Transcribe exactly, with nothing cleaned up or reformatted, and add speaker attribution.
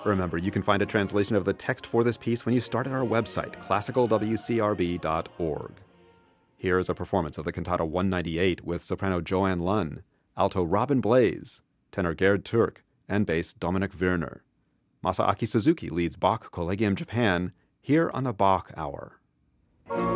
Speaker 1: Remember, you can find a translation of the text for this piece when you start at our website, classical w c r b dot org. Here is a performance of the Cantata one ninety-eight with soprano Joanne Lunn, alto Robin Blaze, tenor Gerd Türk, and bass Dominic Werner. Masaaki Suzuki leads Bach Collegium Japan here on the Bach Hour.